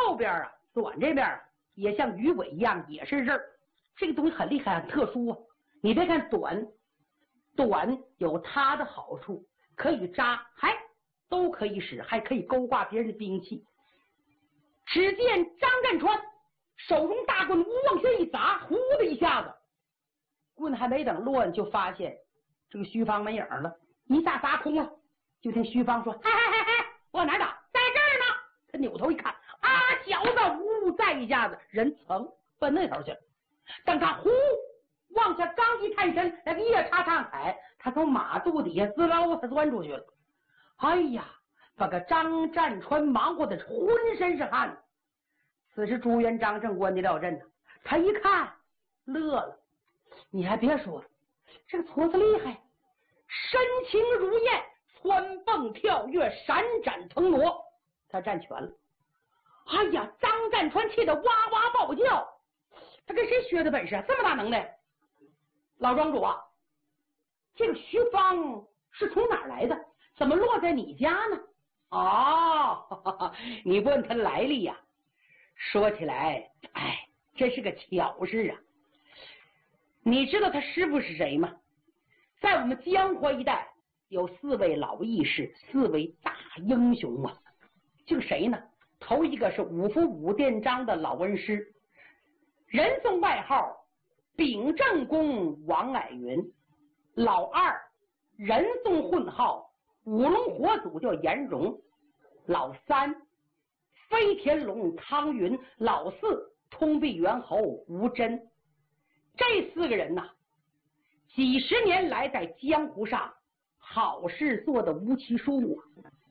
后边啊，短这边啊，也像鱼尾一样，也是刃儿。这个东西很厉害，很特殊啊。你别看短有它的好处，可以扎，还都可以使，还可以勾挂别人的兵器。只见张占川手中大棍往下一砸，呼的一下子，棍还没等落，就发现这个徐芳没影了，一下砸空了。就听徐芳说：“嗨，往哪打？在这儿呢！”他扭头一看，啊，小子，呜，再一下子人噌奔那头去了。等他呼往下刚一探身，那个夜叉上海，他从马肚底下滋捞他钻出去了。哎呀，把个张占川忙活的浑身是汗。此时朱元璋正关进料阵呢，他一看乐了。你还别说，这个矬子厉害，身轻如燕，蹿蹦跳跃，闪展腾挪，他占全了。哎呀，张占川气得哇哇暴叫，他跟谁学的本事啊？这么大能耐！老庄主啊，这个徐芳是从哪儿来的？怎么落在你家呢？哦，你问他来历呀？说起来，哎，这是个巧事啊。你知道他师傅是谁吗？在我们江淮一带有4位老义士，4位大英雄啊。这个谁呢？头一个是五福武殿章的老恩师，人送外号秉正公王矮云。老二人送混号五龙火祖叫颜荣。老三飞天龙汤云。老四通臂猿猴吴真。这4个人呐，几十年来在江湖上好事做的无其数啊。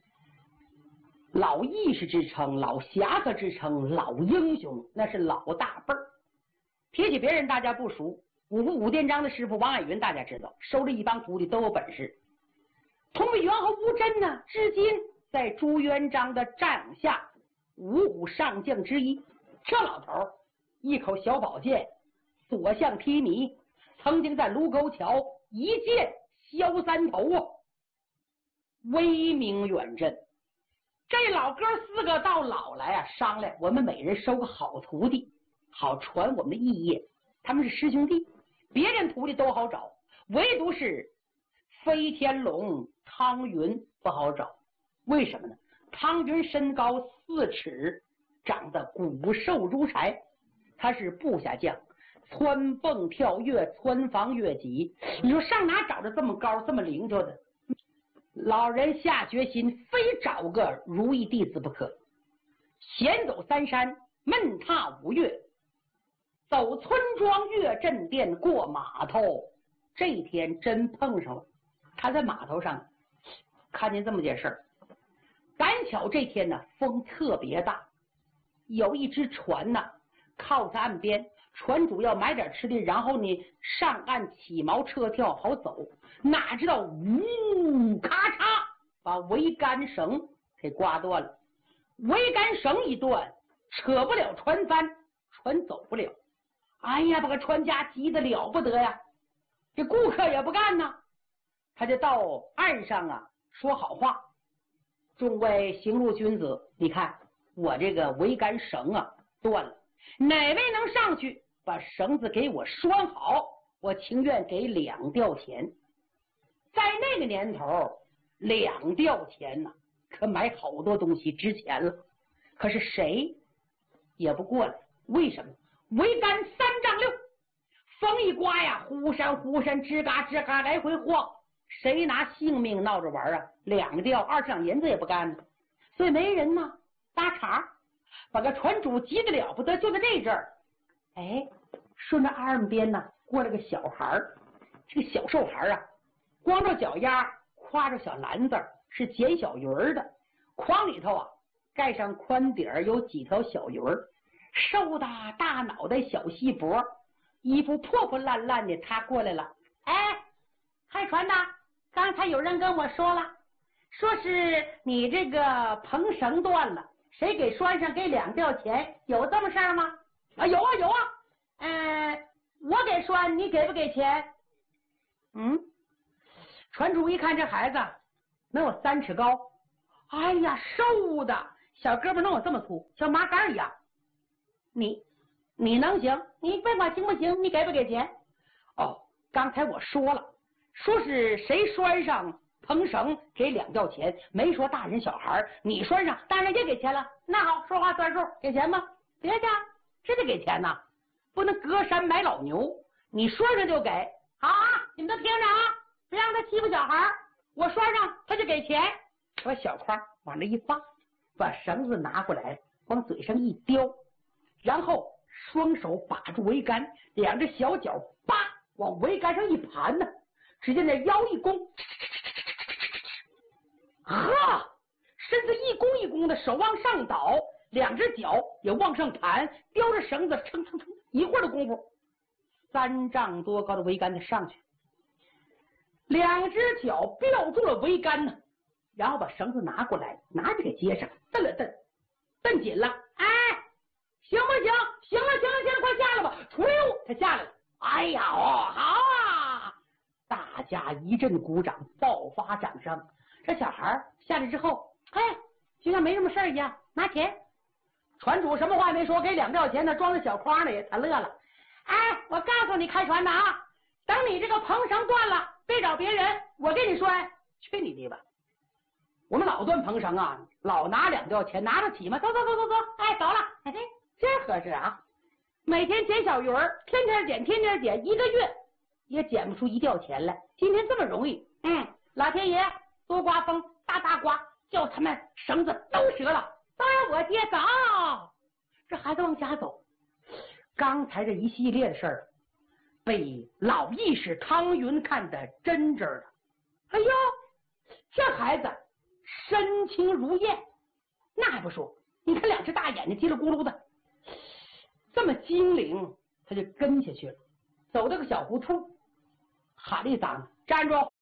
老义士之称，老侠客之称，老英雄，那是老大辈儿。提起别人大家不熟，五福武殿章的师傅王矮云大家知道，收了一帮徒弟都有本事。通臂猿猴吴真呢，至今在朱元璋的帐下五虎上将之一。这老头一口小宝剑，所向披靡，曾经在卢沟桥一剑削3头啊，威名远震。这老哥4个到老来啊，商量我们每人收个好徒弟，好传我们的义业。他们是师兄弟，别人徒弟都好找，唯独是飞天龙汤云不好找。为什么呢？汤云身高4尺，长得骨瘦如柴，他是部下将，蹿蹦跳跃，蹿防越级，你说上哪找着这么高这么灵着的？老人下决心，非找个如意弟子不可。闲走3山，闷踏5岳，走村庄，越镇店，过码头。这一天真碰上了，他在码头上看见这么件事儿。赶巧这天呢，风特别大，有一只船呢靠在岸边，船主要买点吃的，然后呢上岸起锚撤跳好走，哪知道呜咔嚓把桅杆绳给刮断了。桅杆绳一断，扯不了船帆，船走不了。哎呀，把个船家急得了不得呀，这顾客也不干呢，他就到岸上啊说好话：众位行路君子，你看我这个桅杆绳啊断了，哪位能上去把绳子给我拴好，我情愿给2吊钱。在那个年头2吊钱呢，可买好多东西值钱了。可是谁也不过来，为什么？桅杆3丈6，风一刮呀，忽闪忽闪，吱嘎吱嘎来回晃，谁拿性命闹着玩啊？2吊20两银子也不干呢。所以没人呢搭茬，把个船主急得了不得。就在这阵儿，哎，顺着岸边呢过来个小孩，这个小瘦孩啊，光着脚丫，挎着小篮子，是捡小鱼儿的，筐里头啊盖上宽底儿，有几条小鱼儿，瘦的大脑袋小细脖，衣服破破烂烂的。他过来了，哎，开船的，刚才有人跟我说了，说是你这个蓬绳断了，谁给拴上给2吊钱，有这么事儿吗？啊，有啊有啊。我给拴，你给不给钱？船主一看这孩子能有3尺高，哎呀，瘦的小胳膊能有这么粗，像麻杆一样。你能行？你别管行不行，你给不给钱？哦，刚才我说了，说是谁拴上棚绳给2吊钱，没说大人小孩。你拴上，大人也给钱了。那好，说话算数，给钱吗？别去，这得给钱呐，不能隔山买老牛。你拴上就给，好啊，你们都听着啊，别让他欺负小孩。我拴上他就给钱。把小筐往那一放，把绳子拿过来，往嘴上一叼，然后双手把住桅杆，2只小脚叭往桅杆上一盘呢，只见那腰一弓，哈，身子一弓一弓的，手往上倒，2只脚也往上盘，叼着绳子蹭蹭蹭，一会儿的功夫，3丈多高的桅杆就上去，2只脚吊住了桅杆呢，然后把绳子拿过来，拿着给接上，蹬了蹬，蹬紧了，哎，行不行？行了，快下来吧！唰，他下来了。哎呀，哦，好啊！大家一阵鼓掌，爆发掌声。这小孩下来之后，哎，就像没什么事一样，拿钱。船主什么话没说，给2吊钱呢，装在小筐里，他乐了。哎，我告诉你，开船的啊，等你这个棚绳断了，别找别人，我给你拴。去你的吧！我们老断棚绳啊，老拿2吊钱，拿得起吗？走，哎，走了，嘿嘿，真合适啊！每天捡小鱼儿，天天捡，1个月也捡不出1吊钱来。今天这么容易，老天爷多刮风，大刮，叫他们绳子都折了，都让我接走。这孩子往家走，刚才这一系列的事儿，被老义士汤云看得真真的。哎呦，这孩子身轻如燕，那还不说，你看2只大眼睛叽里咕噜的，这么精灵，他就跟下去了。走到个小胡同，喊了一嗓子：“站住！